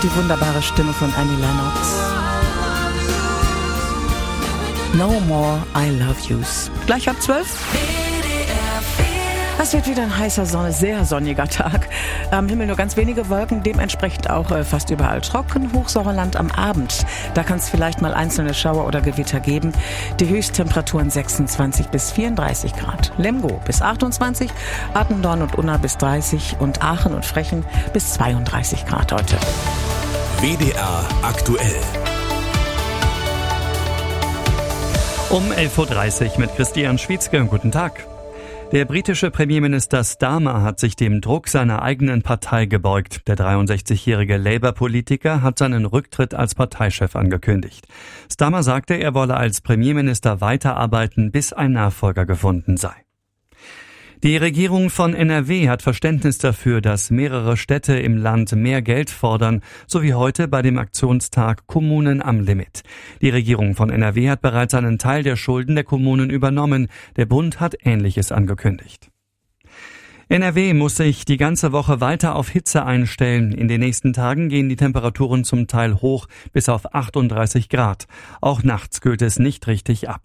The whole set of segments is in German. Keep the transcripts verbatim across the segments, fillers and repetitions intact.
Die wunderbare Stimme von Annie Lennox. No More I Love Yous. Gleich ab zwölf. Es wird wieder ein heißer, Sonne, sehr sonniger Tag. Am Himmel nur ganz wenige Wolken, dementsprechend auch äh, fast überall trocken. Hochsauerland am Abend. Da kann es vielleicht mal einzelne Schauer oder Gewitter geben. Die Höchsttemperaturen sechsundzwanzig bis vierunddreißig Grad. Lemgo bis achtundzwanzig, Attendorn und Unna bis dreißig und Aachen und Frechen bis zweiunddreißig Grad heute. W D R aktuell. Um elf Uhr dreißig mit Christian Schwietzke. Guten Tag. Der britische Premierminister Starmer hat sich dem Druck seiner eigenen Partei gebeugt. Der dreiundsechzigjährige Labour-Politiker hat seinen Rücktritt als Parteichef angekündigt. Starmer sagte, er wolle als Premierminister weiterarbeiten, bis ein Nachfolger gefunden sei. Die Regierung von N R W hat Verständnis dafür, dass mehrere Städte im Land mehr Geld fordern, so wie heute bei dem Aktionstag Kommunen am Limit. Die Regierung von N R W hat bereits einen Teil der Schulden der Kommunen übernommen. Der Bund hat Ähnliches angekündigt. N R W muss sich die ganze Woche weiter auf Hitze einstellen. In den nächsten Tagen gehen die Temperaturen zum Teil hoch bis auf achtunddreißig Grad. Auch nachts kühlt es nicht richtig ab.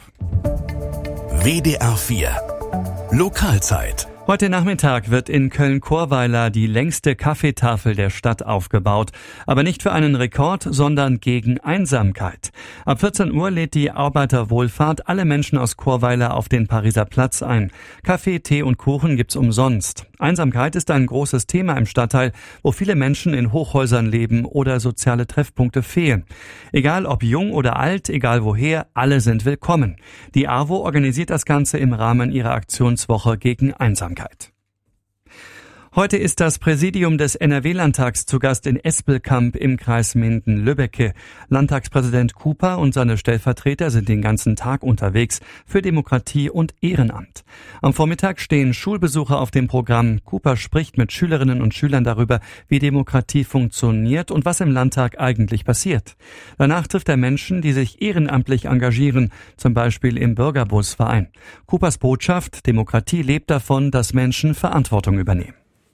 W D R vier Lokalzeit. Heute Nachmittag wird in Köln-Chorweiler die längste Kaffeetafel der Stadt aufgebaut. Aber nicht für einen Rekord, sondern gegen Einsamkeit. Ab vierzehn Uhr lädt die Arbeiterwohlfahrt alle Menschen aus Chorweiler auf den Pariser Platz ein. Kaffee, Tee und Kuchen gibt's umsonst. Einsamkeit ist ein großes Thema im Stadtteil, wo viele Menschen in Hochhäusern leben oder soziale Treffpunkte fehlen. Egal ob jung oder alt, egal woher, alle sind willkommen. Die AWO organisiert das Ganze im Rahmen ihrer Aktionswoche gegen Einsamkeit. Heute ist das Präsidium des N R W-Landtags zu Gast in Espelkamp im Kreis Minden-Lübbecke. Landtagspräsident Cooper und seine Stellvertreter sind den ganzen Tag unterwegs für Demokratie und Ehrenamt. Am Vormittag stehen Schulbesucher auf dem Programm. Cooper spricht mit Schülerinnen und Schülern darüber, wie Demokratie funktioniert und was im Landtag eigentlich passiert. Danach trifft er Menschen, die sich ehrenamtlich engagieren, zum Beispiel im Bürgerbusverein. Coopers Botschaft: Demokratie lebt davon, dass Menschen Verantwortung übernehmen.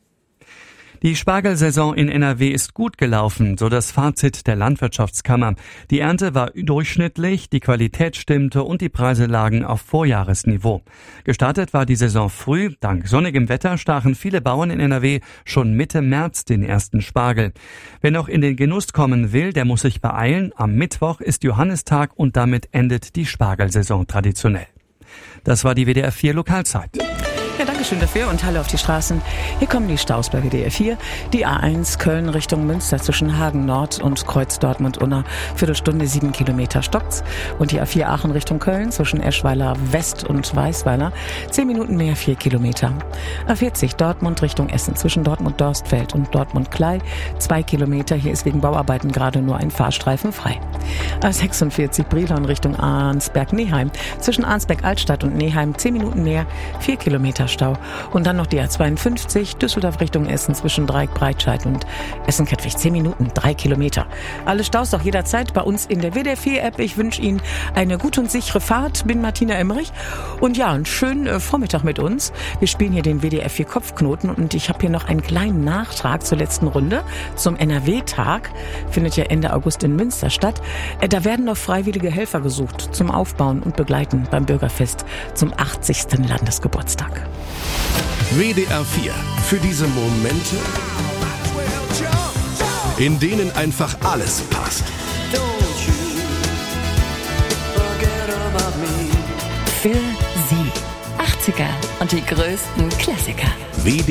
Die Spargelsaison in N R W ist gut gelaufen, so das Fazit der Landwirtschaftskammer. Die Ernte war durchschnittlich, die Qualität stimmte und die Preise lagen auf Vorjahresniveau. Gestartet war die Saison früh. Dank sonnigem Wetter stachen viele Bauern in N R W schon Mitte März den ersten Spargel. Wer noch in den Genuss kommen will, der muss sich beeilen. Am Mittwoch ist Johannistag und damit endet die Spargelsaison traditionell. Das war die W D R vier Lokalzeit. Ja, danke schön dafür und hallo auf die Straßen. Hier kommen die Staus bei W D R vier. Die A eins Köln Richtung Münster zwischen Hagen Nord und Kreuz Dortmund-Unna. Viertelstunde sieben Kilometer stockt's. Und die A vier Aachen Richtung Köln zwischen Eschweiler West und Weißweiler. Zehn Minuten mehr, vier Kilometer. A vierzig Dortmund Richtung Essen zwischen Dortmund-Dorstfeld und Dortmund-Klei. Zwei Kilometer. Hier ist wegen Bauarbeiten gerade nur ein Fahrstreifen frei. A sechsundvierzig Brilon Richtung Arnsberg-Neheim zwischen Arnsberg-Altstadt und Neheim. Zehn Minuten mehr, vier Kilometer Stau. Und dann noch die A zweiundfünfzig, Düsseldorf Richtung Essen zwischen Dreieck-Breitscheid und Essen-Kettwig. Zehn Minuten, drei Kilometer. Alle Staus auch jederzeit bei uns in der W D R vier App. Ich wünsche Ihnen eine gute und sichere Fahrt. Bin Martina Emmerich. Und ja, einen schönen äh, Vormittag mit uns. Wir spielen hier den W D R vier Kopfknoten und ich habe hier noch einen kleinen Nachtrag zur letzten Runde zum N R W-Tag. Findet ja Ende August in Münster statt. Äh, da werden noch freiwillige Helfer gesucht zum Aufbauen und Begleiten beim Bürgerfest zum achtzigsten Landesgeburtstag. W D R vier. Für diese Momente, in denen einfach alles passt. Für Sie. achtziger und die größten Klassiker. W D